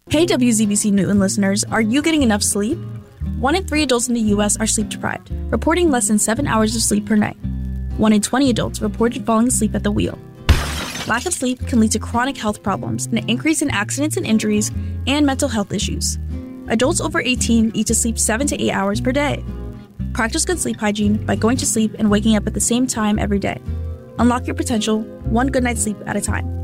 Hey WZBC Newton listeners, are you getting enough sleep? 1 in 3 adults in the U.S. are sleep deprived, reporting less than 7 hours of sleep per night. 1 in 20 adults reported falling asleep at the wheel. Lack of sleep can lead to chronic health problems, an increase in accidents and injuries, and mental health issues. Adults over 18 need to sleep 7 to 8 hours per day. Practice good sleep hygiene by going to sleep and waking up at the same time every day. Unlock your potential, one good night's sleep at a time.